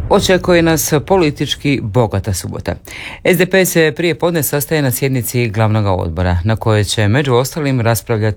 Očekuje nas politički bogata subota. SDP se prije podne sastaje na sjednici glavnog odbora, na kojoj će među ostalim raspravljati